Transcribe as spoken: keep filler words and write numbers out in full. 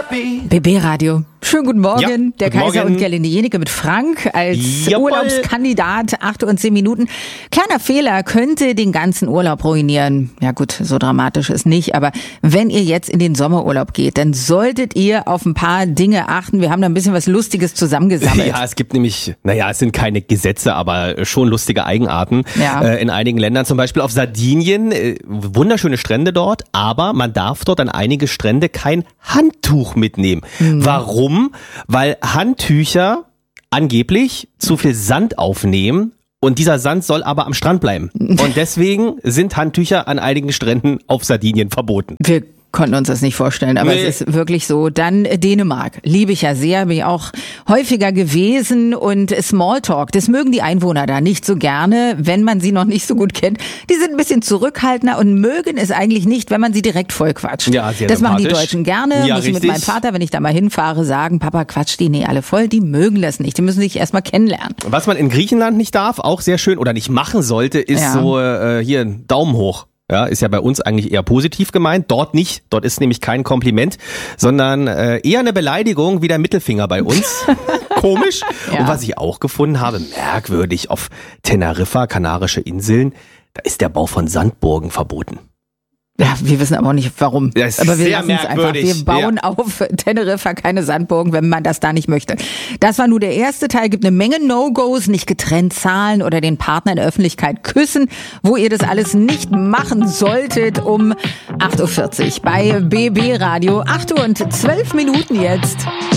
B B-Radio. Schönen guten Morgen, Ja, der guten Kaiser Morgen. und Gerlinde Jenecke mit Frank als Jawohl. Urlaubskandidat, acht und zehn Minuten. Kleiner Fehler könnte den ganzen Urlaub ruinieren. Ja gut, so dramatisch ist nicht, aber wenn ihr jetzt in den Sommerurlaub geht, dann solltet ihr auf ein paar Dinge achten. Wir haben da ein bisschen was Lustiges zusammengesammelt. Ja, es gibt nämlich, naja, es sind keine Gesetze, aber schon lustige Eigenarten. Ja. Äh, in einigen Ländern, zum Beispiel auf Sardinien, äh, wunderschöne Strände dort, aber man darf dort an einige Strände kein Handtuch mitnehmen. Mhm. Warum? Weil Handtücher angeblich zu viel Sand aufnehmen. Und dieser Sand soll aber am Strand bleiben. Und deswegen sind Handtücher an einigen Stränden auf Sardinien verboten. Wir konnten uns das nicht vorstellen, aber Nee. es ist wirklich so. Dann Dänemark, liebe ich ja sehr, bin ich auch häufiger gewesen, und Smalltalk, das mögen die Einwohner da nicht so gerne, wenn man sie noch nicht so gut kennt. Die sind ein bisschen zurückhaltender und mögen es eigentlich nicht, wenn man sie direkt vollquatscht. Ja, sehr das machen die sympathisch. Deutschen gerne. Ja, Muss ich mit richtig. meinem Vater, wenn ich da mal hinfahre, sagen, Papa, quatscht die nee alle voll. Die mögen das nicht. Die müssen sich erstmal kennenlernen. Was man in Griechenland nicht darf, auch sehr schön, oder nicht machen sollte, ist Ja. so äh, hier ein Daumen hoch. Ja, ist ja bei uns eigentlich eher positiv gemeint. Dort nicht. Dort ist nämlich kein Kompliment, sondern äh, eher eine Beleidigung wie der Mittelfinger bei uns. Komisch. Ja. Und was ich auch gefunden habe, merkwürdig, auf Teneriffa, Kanarische Inseln, da ist der Bau von Sandburgen verboten. Ja, wir wissen aber auch nicht, warum. Das ist aber wir sehr lassen es einfach. merkwürdig, Wir bauen ja. auf Teneriffa keine Sandburgen, wenn man das da nicht möchte. Das war nur der erste Teil. Gibt eine Menge No-Gos, nicht getrennt zahlen oder den Partner in der Öffentlichkeit küssen, wo ihr das alles nicht machen solltet um acht Uhr vierzig bei B B Radio. acht Uhr und zwölf Minuten jetzt.